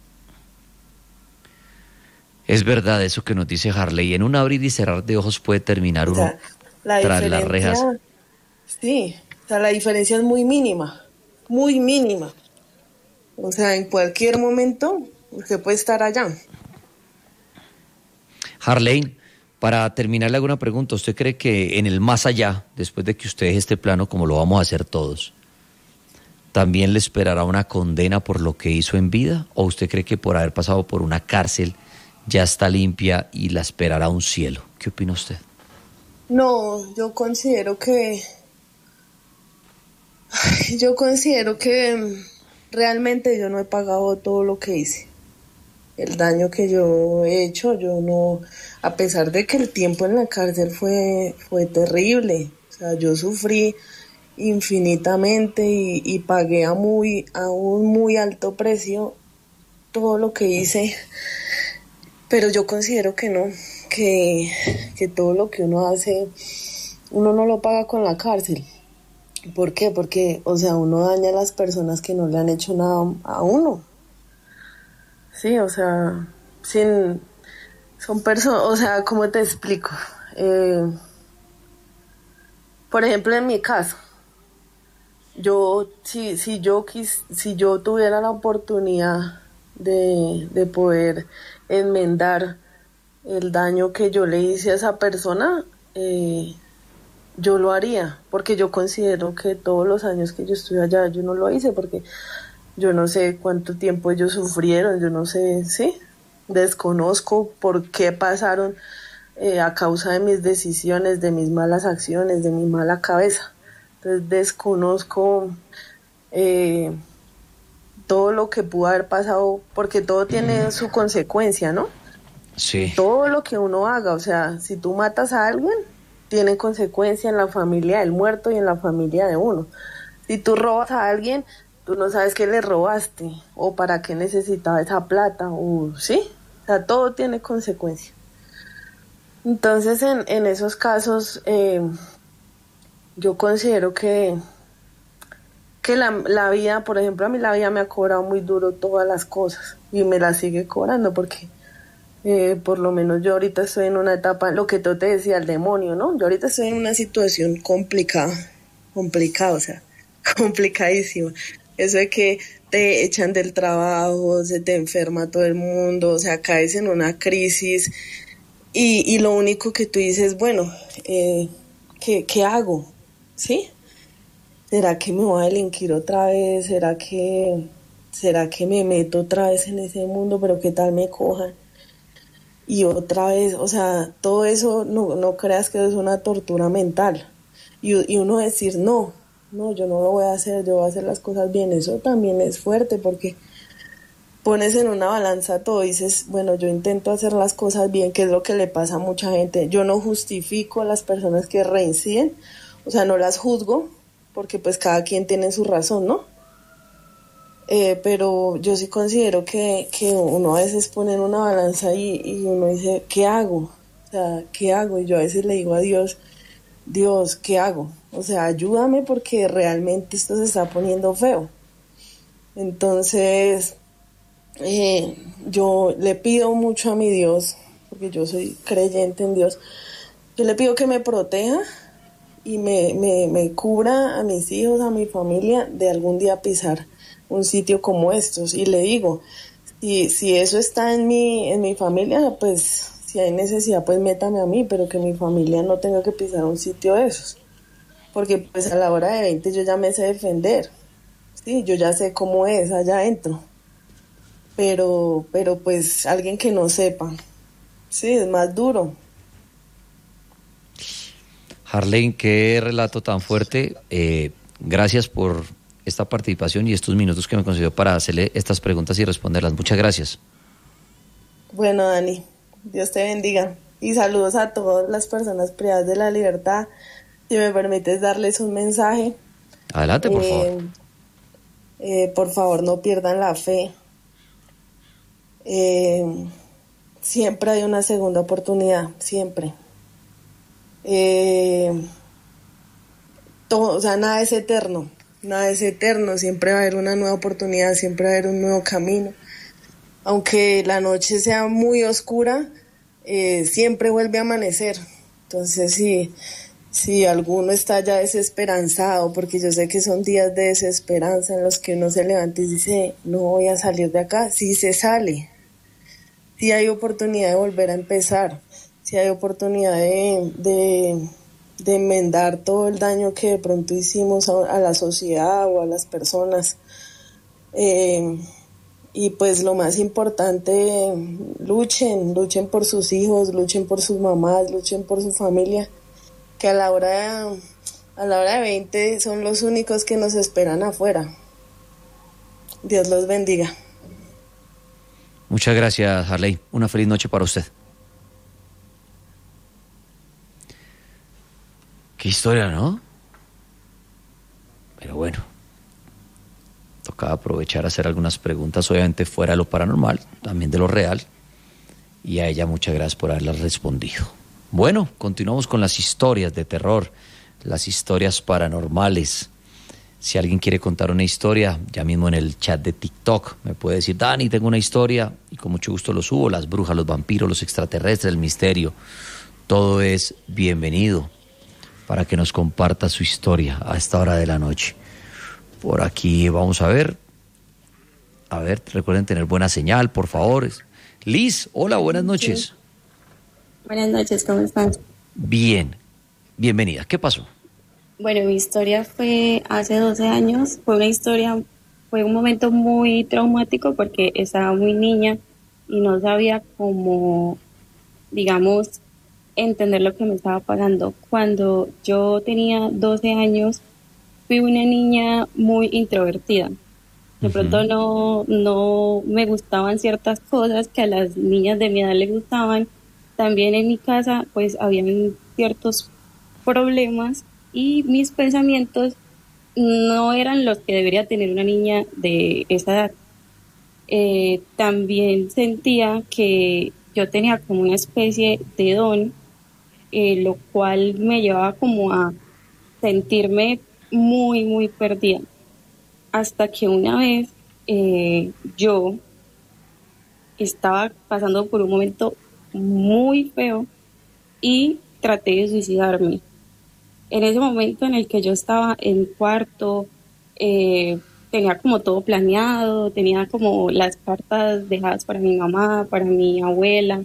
Es verdad eso que nos dice Harley, en un abrir y cerrar de ojos puede terminar uno tras las rejas. Sí, o sea, la diferencia es muy mínima, muy mínima. O sea, en cualquier momento usted puede estar allá. Harley, Para terminar, le hago una pregunta. ¿Usted cree que en el más allá, después de que usted deje este plano, como lo vamos a hacer todos, también le esperará una condena por lo que hizo en vida? ¿O usted cree que por haber pasado por una cárcel ya está limpia y la esperará un cielo? ¿Qué opina usted? No, yo considero que realmente yo no he pagado todo lo que hice. El daño que yo he hecho, yo no, a pesar de que el tiempo en la cárcel fue terrible, o sea, yo sufrí infinitamente y pagué a un muy alto precio todo lo que hice, pero yo considero que no, que todo lo que uno hace, uno no lo paga con la cárcel. ¿Por qué? Porque, o sea, uno daña a las personas que no le han hecho nada a uno. Sí, o sea, son personas, o sea, ¿cómo te explico? Por ejemplo, en mi caso, si yo tuviera la oportunidad de poder enmendar el daño que yo le hice a esa persona, yo lo haría, porque yo considero que todos los años que yo estuve allá, yo no lo hice, porque yo no sé cuánto tiempo ellos sufrieron, yo no sé, sí, desconozco por qué pasaron a causa de mis decisiones, de mis malas acciones, de mi mala cabeza. Entonces desconozco todo lo que pudo haber pasado, porque todo tiene su consecuencia, ¿no? Sí. Todo lo que uno haga, o sea, si tú matas a alguien, tiene consecuencia en la familia del muerto y en la familia de uno. Si tú robas a alguien, tú no sabes qué le robaste o para qué necesitaba esa plata, o sí, o sea, todo tiene consecuencia. Entonces, en esos casos, yo considero que la vida, por ejemplo, a mí la vida me ha cobrado muy duro todas las cosas y me las sigue cobrando porque por lo menos yo ahorita estoy en una etapa, lo que tú te decía, el demonio, ¿no? Yo ahorita estoy en una situación complicada, o sea, complicadísima. Eso de que te echan del trabajo, se te enferma todo el mundo, o sea, caes en una crisis y lo único que tú dices, bueno, ¿qué hago? ¿Sí? ¿Será que me voy a delinquir otra vez? ¿Será que me meto otra vez en ese mundo? ¿Pero qué tal me cojan? Y otra vez, o sea, todo eso, no creas que es una tortura mental. Y uno decir, no, yo no lo voy a hacer, yo voy a hacer las cosas bien. Eso también es fuerte porque pones en una balanza todo y dices, bueno, yo intento hacer las cosas bien, que es lo que le pasa a mucha gente. Yo no justifico a las personas que reinciden, o sea, no las juzgo, porque pues cada quien tiene su razón, ¿no? Pero yo sí considero que uno a veces pone en una balanza y uno dice, ¿qué hago? O sea, ¿qué hago? Y yo a veces le digo a Dios, ¿qué hago? O sea, ayúdame porque realmente esto se está poniendo feo. Entonces, yo le pido mucho a mi Dios, porque yo soy creyente en Dios, yo le pido que me proteja y me cubra a mis hijos, a mi familia, de algún día pisar un sitio como estos. Y le digo, si eso está en mi familia, pues si hay necesidad, pues métame a mí, pero que mi familia no tenga que pisar un sitio de esos. Porque pues a la hora de 20 yo ya me sé defender. Sí, yo ya sé cómo es allá adentro. Pero pues alguien que no sepa, sí, es más duro. Harlene, qué relato tan fuerte. Gracias por esta participación y estos minutos que me concedió para hacerle estas preguntas y responderlas. Muchas gracias. Bueno, Dani, Dios te bendiga. Y saludos a todas las personas privadas de la libertad. Si me permites darles un mensaje. Adelante, por favor. Por favor, no pierdan la fe. Siempre hay una segunda oportunidad, siempre. O sea, nada es eterno, siempre va a haber una nueva oportunidad, siempre va a haber un nuevo camino. Aunque la noche sea muy oscura, siempre vuelve a amanecer. Entonces, si alguno está ya desesperanzado, porque yo sé que son días de desesperanza en los que uno se levanta y dice, no voy a salir de acá, sí se sale. Sí hay oportunidad de volver a empezar. si hay oportunidad de enmendar todo el daño que de pronto hicimos a la sociedad o a las personas. Y pues lo más importante, luchen por sus hijos, luchen por sus mamás, luchen por su familia, que a la hora de 20 son los únicos que nos esperan afuera. Dios los bendiga. Muchas gracias, Harley. Una feliz noche para usted. Qué historia, ¿no? Pero bueno, tocaba aprovechar a hacer algunas preguntas, obviamente fuera de lo paranormal, también de lo real, y a ella muchas gracias por haberlas respondido. Bueno, continuamos con las historias de terror, las historias paranormales. Si alguien quiere contar una historia, ya mismo en el chat de TikTok me puede decir: Dani, tengo una historia, y con mucho gusto lo subo. Las brujas, los vampiros, los extraterrestres, el misterio, todo es bienvenido para que nos comparta su historia a esta hora de la noche. Por aquí vamos a ver, recuerden tener buena señal, por favor. Liz, hola, buenas noches. Sí. Buenas noches, ¿cómo estás? Bien, bienvenida. ¿Qué pasó? Bueno, mi historia fue hace 12 años. Fue un momento muy traumático porque estaba muy niña y no sabía cómo, digamos, entender lo que me estaba pasando. Cuando yo tenía 12 años, fui una niña muy introvertida. De pronto no me gustaban ciertas cosas que a las niñas de mi edad les gustaban. También en mi casa pues habían ciertos problemas y mis pensamientos no eran los que debería tener una niña de esa edad. También sentía que yo tenía como una especie de don, lo cual me llevaba como a sentirme muy, muy perdida. Hasta que una vez yo estaba pasando por un momento muy feo y traté de suicidarme. En ese momento en el que yo estaba en mi cuarto, tenía como todo planeado, tenía como las cartas dejadas para mi mamá, para mi abuela.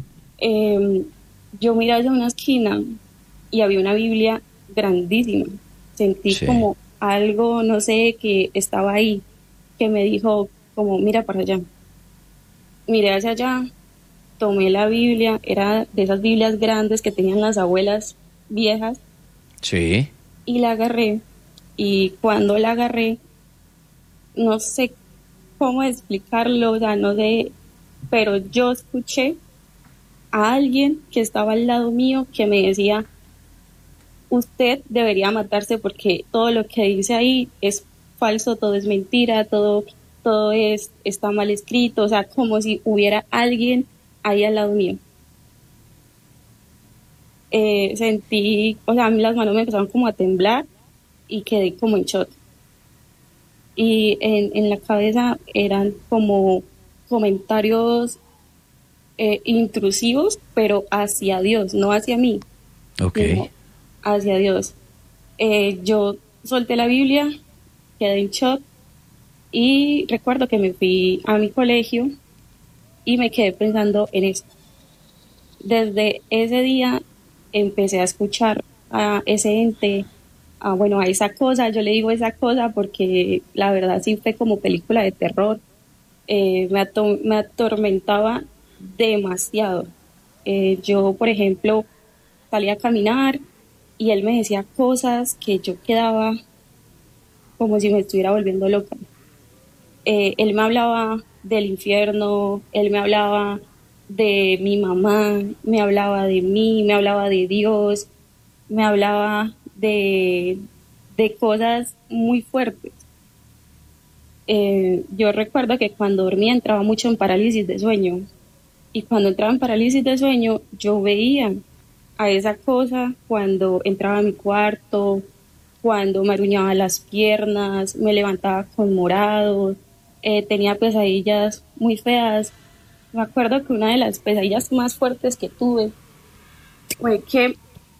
Yo miré hacia una esquina y había una Biblia grandísima. Sentí como algo, no sé, que estaba ahí, que me dijo como mira para allá. Miré hacia allá, tomé la Biblia, era de esas Biblias grandes que tenían las abuelas viejas. Sí. Y la agarré, y cuando la agarré, no sé cómo explicarlo, o sea, no sé, pero yo escuché a alguien que estaba al lado mío que me decía: usted debería matarse porque todo lo que dice ahí es falso, todo es mentira, todo está mal escrito, o sea, como si hubiera alguien ahí al lado mío. Sentí, o sea, las manos me empezaron como a temblar y quedé como en shock. Y en la cabeza eran como comentarios intrusivos, pero hacia Dios, no hacia mí. Okay. Hacia Dios. Yo solté la Biblia, quedé en shock y recuerdo que me fui a mi colegio y me quedé pensando en esto. Desde ese día empecé a escuchar a ese ente, a esa cosa. Yo le digo esa cosa porque la verdad sí fue como película de terror. Me atormentaba demasiado. Yo, por ejemplo, salía a caminar y él me decía cosas que yo quedaba como si me estuviera volviendo loca. Él me hablaba del infierno, él me hablaba de mi mamá, me hablaba de mí, me hablaba de Dios, me hablaba de cosas muy fuertes. Yo recuerdo que cuando dormía entraba mucho en parálisis de sueño, y cuando entraba en parálisis de sueño yo veía a esa cosa cuando entraba a mi cuarto, cuando me aruñaba las piernas, me levantaba con morados, tenía pesadillas muy feas. Me acuerdo que una de las pesadillas más fuertes que tuve fue que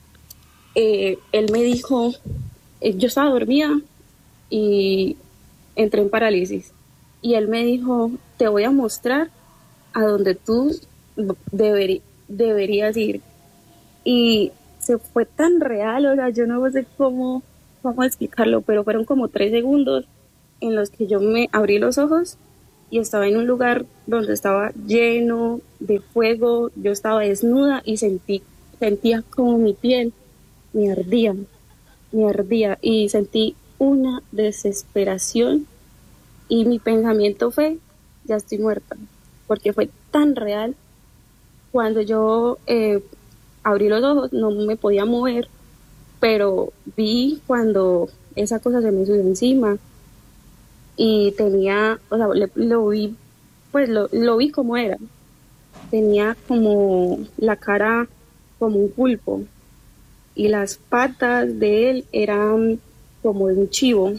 él me dijo, yo estaba dormida y entré en parálisis, y él me dijo: te voy a mostrar a donde tú deberías ir. Y se fue tan real, o sea, yo no sé cómo explicarlo, pero fueron como 3 segundos en los que yo me abrí los ojos y estaba en un lugar donde estaba lleno de fuego, yo estaba desnuda y sentía como mi piel me ardía y sentí una desesperación y mi pensamiento fue, ya estoy muerta, porque fue tan real. Cuando yo abrí los ojos no me podía mover, pero vi cuando esa cosa se me subió encima y tenía, o sea, lo vi, pues lo vi como era. Tenía como la cara como un pulpo y las patas de él eran como de un chivo.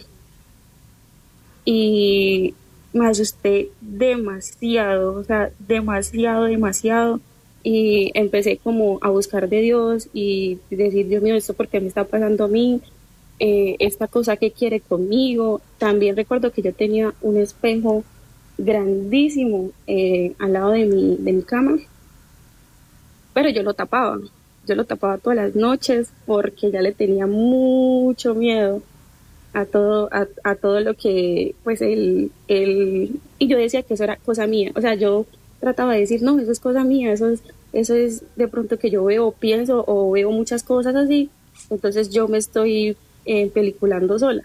Y me asusté demasiado, o sea, demasiado. Y empecé como a buscar de Dios y decir, Dios mío, ¿esto por qué me está pasando a mí? Esta cosa que quiere conmigo. También recuerdo que yo tenía un espejo grandísimo al lado de mi cama, pero yo lo tapaba todas las noches porque ya le tenía mucho miedo a todo lo que, pues, y yo decía que eso era cosa mía, o sea, yo trataba de decir, no, eso es cosa mía, eso es de pronto que yo veo, pienso o veo muchas cosas así, entonces yo me estoy peliculando sola.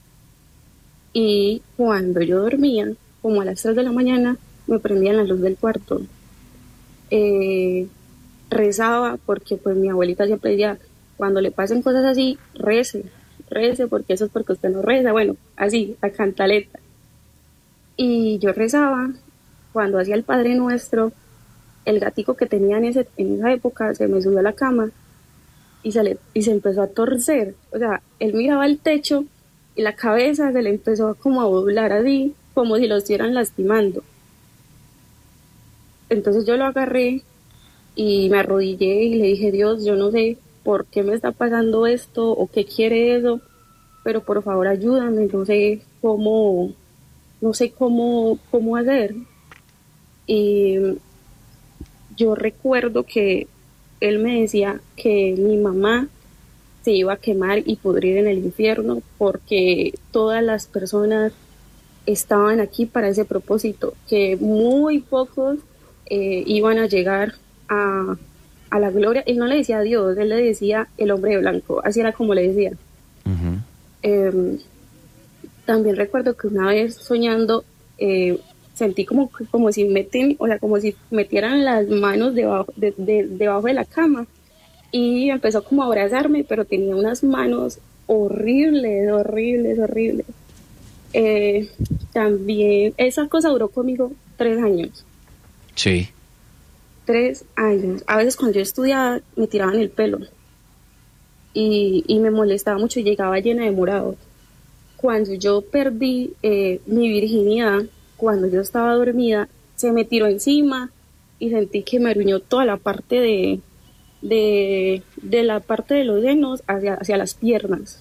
Y cuando yo dormía, como a las 3 de la mañana, me prendían la luz del cuarto. Rezaba, porque pues mi abuelita siempre decía, cuando le pasen cosas así, rece, porque eso es porque usted no reza, bueno, así, a cantaleta. Y yo rezaba, cuando hacía el Padre Nuestro, el gatico que tenía en esa época se me subió a la cama y se empezó a torcer. O sea, él miraba el techo y la cabeza se le empezó como a doblar así, como si lo estuvieran lastimando. Entonces yo lo agarré y me arrodillé y le dije, Dios, yo no sé por qué me está pasando esto o qué quiere eso, pero por favor ayúdame, no sé cómo hacer. Y yo recuerdo que él me decía que mi mamá se iba a quemar y pudrir en el infierno porque todas las personas estaban aquí para ese propósito, que muy pocos iban a llegar a la gloria. Él no le decía a Dios, él le decía el hombre de blanco, así era como le decía. Uh-huh. También recuerdo que una vez soñando sentí como si como si metieran las manos debajo de la cama y empezó como a abrazarme, pero tenía unas manos horribles. También esa cosa duró conmigo 3 años. Sí. 3 años. A veces cuando yo estudiaba me tiraban el pelo y me molestaba mucho y llegaba llena de morados. Cuando yo perdí mi virginidad, cuando yo estaba dormida, se me tiró encima y sentí que me aruñó toda la parte de la parte de los senos hacia las piernas.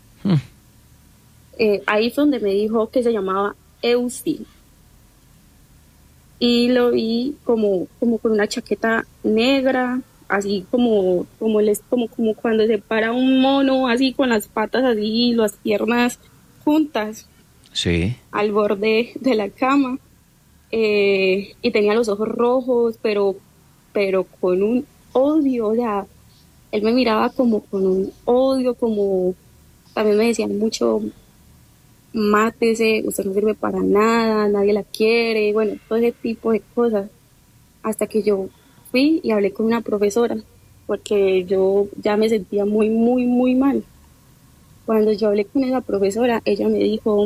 Ahí fue donde me dijo que se llamaba Eusti. Y lo vi como con una chaqueta negra, así como cuando se para un mono, así con las patas así y las piernas juntas. Sí. Al borde de la cama. Y tenía los ojos rojos, pero con un odio, o sea, él me miraba como con un odio, como también me decían mucho, mátese, usted no sirve para nada, nadie la quiere, bueno, todo ese tipo de cosas, hasta que yo fui y hablé con una profesora, porque yo ya me sentía muy mal. Cuando yo hablé con esa profesora, ella me dijo,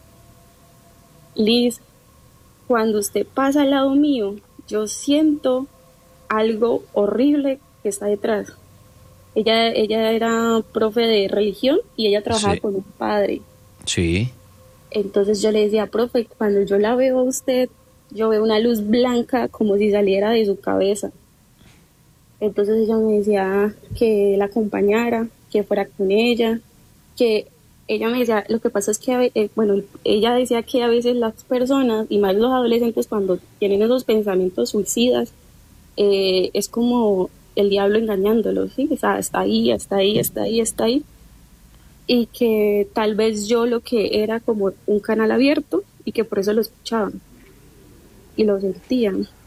Liz, cuando usted pasa al lado mío, yo siento algo horrible que está detrás. Ella era profe de religión y ella trabajaba con un padre. Sí. Entonces yo le decía, profe, cuando yo la veo a usted, yo veo una luz blanca como si saliera de su cabeza. Entonces ella me decía que la acompañara, que fuera con ella, que ella me decía, lo que pasa es que, ella decía que a veces las personas, y más los adolescentes, cuando tienen esos pensamientos suicidas, es como el diablo engañándolo, ¿sí? O sea, está ahí, y que tal vez yo lo que era como un canal abierto y que por eso lo escuchaban y lo sentían.